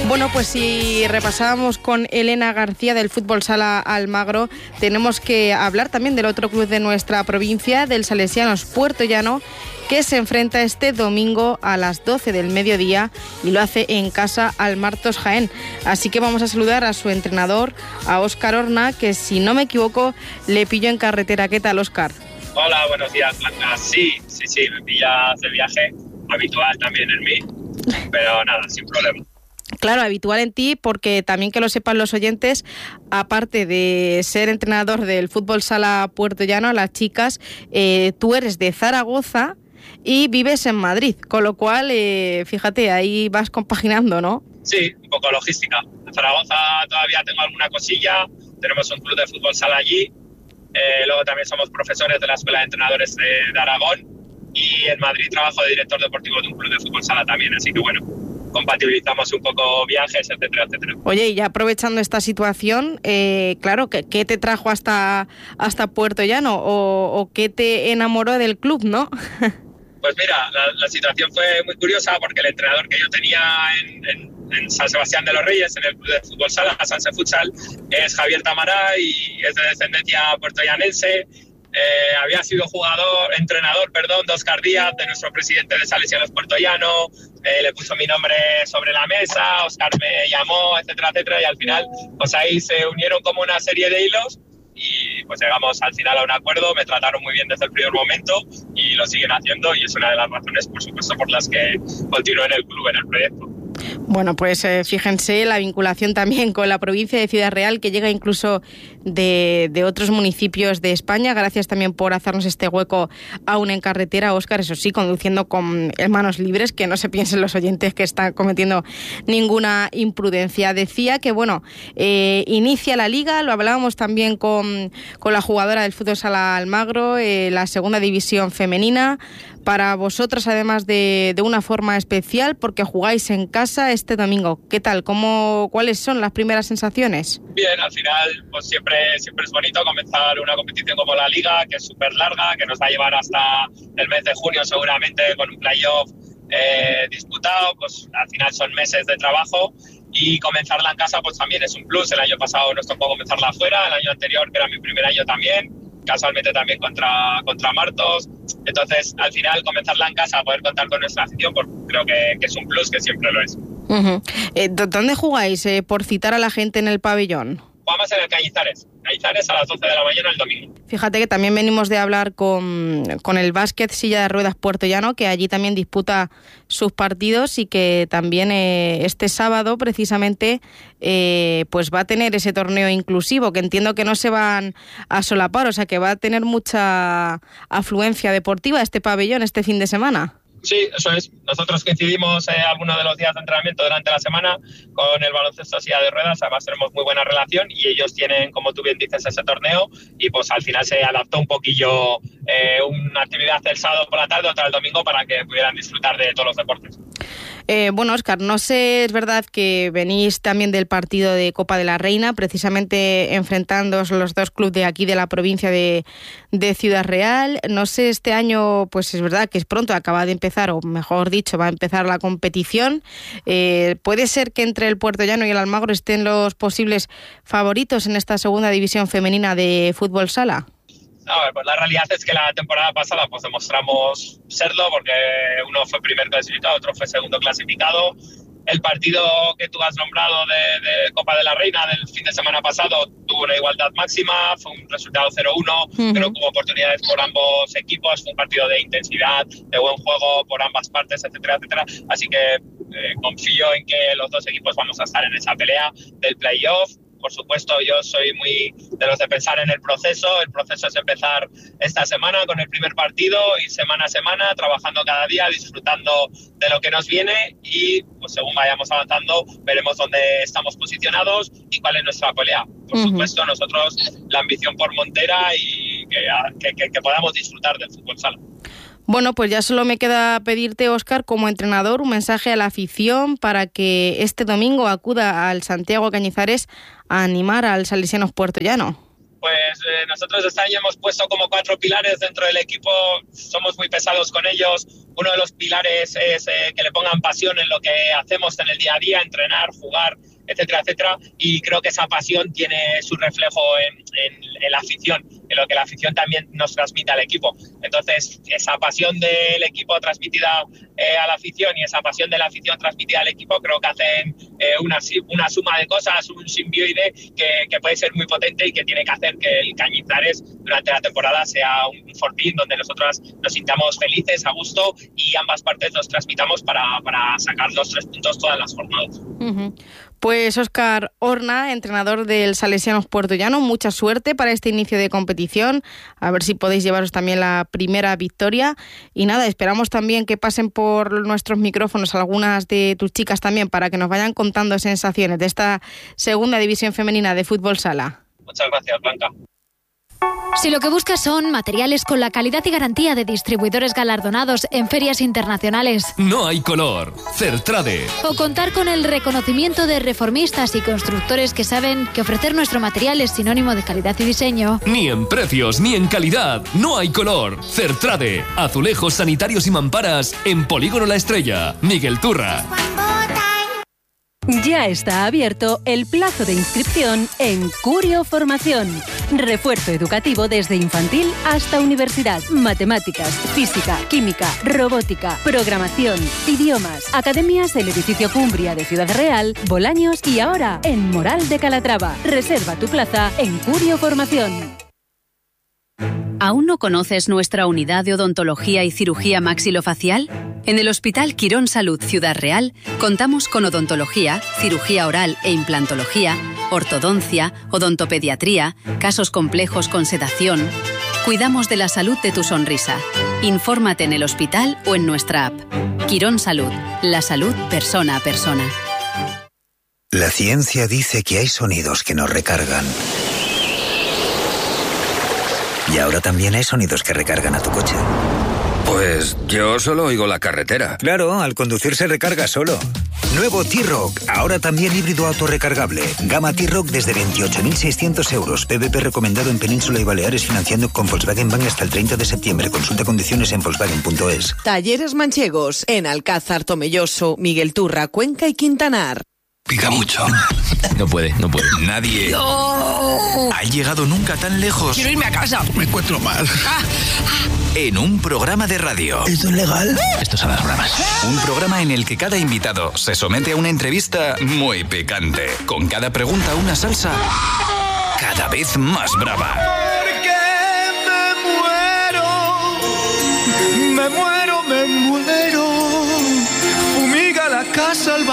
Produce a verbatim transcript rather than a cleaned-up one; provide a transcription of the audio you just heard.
Bueno, pues si repasábamos con Elena García del Fútbol Sala Almagro, tenemos que hablar también del otro club de nuestra provincia, del Salesianos Puertollano, que se enfrenta este domingo a las doce del mediodía y lo hace en casa al Martos Jaén. Así que vamos a saludar a su entrenador, a Óscar Horna, que si no me equivoco le pilló en carretera. ¿Qué tal, Óscar? Hola, buenos días, Blanca. Sí, sí, sí, me pillas de viaje, habitual también en mí, pero nada, sin problema. Claro, habitual en ti, porque también que lo sepan los oyentes, aparte de ser entrenador del Fútbol Sala Puertollano, a las chicas, eh, tú eres de Zaragoza y vives en Madrid, con lo cual, eh, fíjate, ahí vas compaginando, ¿no? Sí, un poco logística. En Zaragoza todavía tengo alguna cosilla, tenemos un club de fútbol sala allí, eh, luego también somos profesores de la Escuela de Entrenadores de, de Aragón y en Madrid trabajo de director deportivo de un club de fútbol sala también, así que bueno, compatibilizamos un poco viajes, etcétera, etcétera. Oye, y ya aprovechando esta situación, eh, claro, ¿qué, ¿qué te trajo hasta, hasta Puertollano o, o qué te enamoró del club, no? Pues mira, la, la situación fue muy curiosa porque el entrenador que yo tenía en, en, en San Sebastián de los Reyes, en el club de fútbol sala, Sanse Futsal, es Javier Tamará y es de descendencia puertollanense. Eh, había sido jugador, entrenador, perdón, de Óscar Díaz, de nuestro presidente de Salesianos Puertollano, eh, le puso mi nombre sobre la mesa, Óscar me llamó, etcétera, etcétera, y al final, pues ahí se unieron como una serie de hilos y pues llegamos al final a un acuerdo, me trataron muy bien desde el primer momento y lo siguen haciendo y es una de las razones, por supuesto, por las que continúo en el club, en el proyecto. Bueno, pues eh, fíjense la vinculación también con la provincia de Ciudad Real, que llega incluso de, de otros municipios de España. Gracias también por hacernos este hueco aún en carretera, Óscar, eso sí, conduciendo con manos libres, que no se piensen los oyentes que están cometiendo ninguna imprudencia. Decía que, bueno, eh, inicia la liga, lo hablábamos también con, con la jugadora del Fútbol Sala Almagro, eh, la segunda división femenina. Para vosotros, además de, de una forma especial, porque jugáis en casa este domingo. ¿Qué tal? ¿Cómo, ¿Cuáles son las primeras sensaciones? Bien, al final pues siempre, siempre es bonito comenzar una competición como la Liga, que es súper larga, que nos va a llevar hasta el mes de junio seguramente con un playoff eh, disputado. Pues al final son meses de trabajo y comenzarla en casa pues también es un plus. El año pasado nos tocó comenzarla afuera, el año anterior, que era mi primer año también, casualmente también contra, contra Martos. Entonces, al final, comenzarla en casa, poder contar con nuestra afición, pues creo que, que es un plus, que siempre lo es. Uh-huh. Eh, ¿Dónde jugáis, eh, por citar a la gente en el pabellón? Jugamos en el Cañizares, Cañizares a las doce de la mañana el domingo. Fíjate que también venimos de hablar con, con el Básquet Silla de Ruedas Puertollano, que allí también disputa sus partidos y que también eh, este sábado precisamente eh, pues va a tener ese torneo inclusivo, que entiendo que no se van a solapar, o sea que va a tener mucha afluencia deportiva este pabellón este fin de semana. Sí, eso es. Nosotros coincidimos eh, algunos de los días de entrenamiento durante la semana con el baloncesto silla de ruedas, además tenemos muy buena relación y ellos tienen, como tú bien dices, ese torneo y pues al final se adaptó un poquillo eh, una actividad el sábado por la tarde, otra el domingo para que pudieran disfrutar de todos los deportes. Eh, bueno, Óscar, no sé, es verdad que venís también del partido de Copa de la Reina, precisamente enfrentándoos los dos clubes de aquí de la provincia de, de Ciudad Real. No sé, este año, pues es verdad que es pronto, acaba de empezar, o mejor dicho, va a empezar la competición. Eh, ¿Puede ser que entre el Puertollano y el Almagro estén los posibles favoritos en esta segunda división femenina de fútbol sala? A ver, pues la realidad es que la temporada pasada pues demostramos serlo porque uno fue primer clasificado, otro fue segundo clasificado. El partido que tú has nombrado de, de Copa de la Reina del fin de semana pasado tuvo una igualdad máxima, fue un resultado cero uno, uh-huh. Creo que hubo oportunidades por ambos equipos, fue un partido de intensidad, de buen juego por ambas partes, etcétera, etcétera. Así que eh, confío en que los dos equipos vamos a estar en esa pelea del playoff. Por supuesto, yo soy muy de los de pensar en el proceso. El proceso es empezar esta semana con el primer partido y semana a semana, trabajando cada día, disfrutando de lo que nos viene y pues según vayamos avanzando veremos dónde estamos posicionados y cuál es nuestra pelea. Por uh-huh. supuesto, nosotros la ambición por Montera y que, que, que, que podamos disfrutar del fútbol sala. Bueno, pues ya solo me queda pedirte, Óscar, como entrenador, un mensaje a la afición para que este domingo acuda al Santiago Cañizares a animar al Salesianos Puertollano. Pues eh, nosotros este año hemos puesto como cuatro pilares dentro del equipo, somos muy pesados con ellos. Uno de los pilares es eh, que le pongan pasión en lo que hacemos en el día a día, entrenar, jugar, etcétera, etcétera. Y creo que esa pasión tiene su reflejo en, en, en la afición, en lo que la afición también nos transmite al equipo. Entonces, esa pasión del equipo transmitida eh, a la afición y esa pasión de la afición transmitida al equipo creo que hacen eh, una, una suma de cosas, un simbioide que, que puede ser muy potente y que tiene que hacer que el Cañizares durante la temporada sea un fortín donde nosotros nos sintamos felices, a gusto y ambas partes nos transmitamos para, para sacar los tres puntos todas las jornadas. Uh-huh. Pues Óscar Horna, entrenador del Salesianos Puertollano, mucha suerte para este inicio de competición, a ver si podéis llevaros también la primera victoria y nada, esperamos también que pasen por nuestros micrófonos algunas de tus chicas también para que nos vayan contando sensaciones de esta segunda división femenina de fútbol sala. Muchas gracias, Blanca. Si lo que buscas son materiales con la calidad y garantía de distribuidores galardonados en ferias internacionales, no hay color, Certrade. O contar con el reconocimiento de reformistas y constructores que saben que ofrecer nuestro material es sinónimo de calidad y diseño. Ni en precios ni en calidad, no hay color, Certrade. Azulejos sanitarios y mamparas en Polígono La Estrella, Miguel Turra. Ya está abierto el plazo de inscripción en Curio Formación. Refuerzo educativo desde infantil hasta universidad. Matemáticas, física, química, robótica, programación, idiomas. Academias del edificio Cumbria de Ciudad Real, Bolaños y ahora en Moral de Calatrava. Reserva tu plaza en Curio Formación. ¿Aún no conoces nuestra unidad de odontología y cirugía maxilofacial? En el Hospital Quirón Salud Ciudad Real contamos con odontología, cirugía oral e implantología, ortodoncia, odontopediatría, casos complejos con sedación. Cuidamos de la salud de tu sonrisa. Infórmate en el hospital o en nuestra app. Quirón Salud, la salud persona a persona. La ciencia dice que hay sonidos que nos recargan. Y ahora también hay sonidos que recargan a tu coche. Pues yo solo oigo la carretera. Claro, al conducir se recarga solo. Nuevo T-Rock, ahora también híbrido autorrecargable. Gama T-Rock desde veintiocho mil seiscientos euros. P V P recomendado en Península y Baleares financiando con Volkswagen Bank hasta el treinta de septiembre. Consulta condiciones en volkswagen punto es. Talleres Manchegos, en Alcázar, Tomelloso, Miguel Turra, Cuenca y Quintanar. Pica mucho. No puede, no puede. Nadie no. ha llegado nunca tan lejos. Quiero irme a casa. Me encuentro mal. Ah. En un programa de radio. ¿Esto es legal? Esto son las bromas. Un programa en el que cada invitado se somete a una entrevista muy picante. Con cada pregunta una salsa cada vez más brava. Porque me muero, me muero, me muero. Fumiga la casa al